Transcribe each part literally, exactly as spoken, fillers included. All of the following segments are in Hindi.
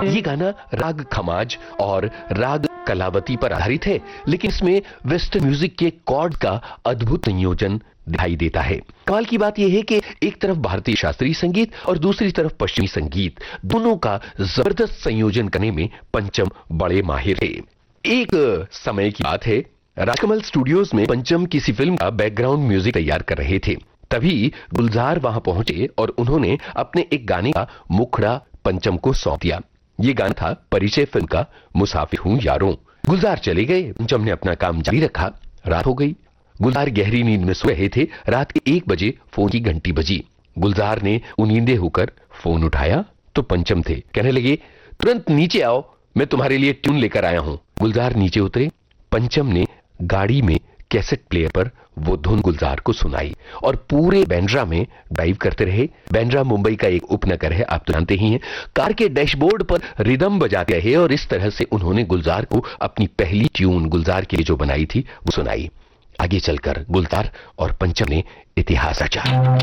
ये गाना राग खमाज और राग कलावती पर आधारित है, लेकिन इसमें वेस्टर्न म्यूजिक के कॉर्ड का अद्भुत संयोजन दिखाई देता है। कमाल की बात यह है कि एक तरफ भारतीय शास्त्रीय संगीत और दूसरी तरफ पश्चिमी संगीत, दोनों का जबरदस्त संयोजन करने में पंचम बड़े माहिर थे। एक समय की बात है, राजकमल स्टूडियोज में पंचम किसी फिल्म का बैकग्राउंड म्यूजिक तैयार कर रहे थे। तभी गुलजार वहां पहुंचे और उन्होंने अपने एक गाने का मुखड़ा पंचम को सौंप दिया। ये गाना था परिचय फिल्म का मुसाफिर हूं यारों। गुलजार चले गए, पंचम ने अपना काम जारी रखा। रात हो गई, गुलजार गहरी नींद में सो रहे थे। रात के एक बजे फोन की घंटी बजी। गुलजार ने उनींदे होकर फोन उठाया तो पंचम थे। कहने लगे, तुरंत नीचे आओ, मैं तुम्हारे लिए ट्यून लेकर आया हूं। गुलजार नीचे उतरे। पंचम ने गाड़ी में कैसेट प्लेयर पर वो धुन गुलजार को सुनाई और पूरे बांद्रा में ड्राइव करते रहे। बांद्रा मुंबई का एक उपनगर है, आप तो जानते ही हैं। कार के डैशबोर्ड पर रिदम बजाते रहे और इस तरह से उन्होंने गुलजार को अपनी पहली ट्यून गुलजार के लिए जो बनाई थी वो सुनाई। आगे चलकर गुलजार और पंचम ने इतिहास रचा।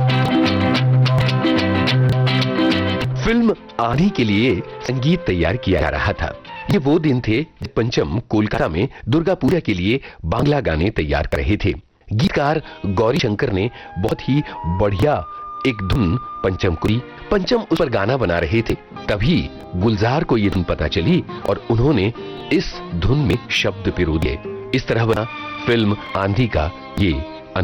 फिल्म आंधी के लिए संगीत तैयार किया जा रहा था। ये वो दिन थे जब पंचम कोलकाता में दुर्गा पूजा के लिए बांग्ला गाने तैयार कर रहे थे। गीतकार गौरी शंकर ने बहुत ही बढ़िया एक धुन पंचम को दी। पंचम उस पर गाना बना रहे थे। तभी गुलजार को ये धुन पता चली और उन्होंने इस धुन में शब्द पिरो दिए। इस तरह बना फिल्म आंधी का ये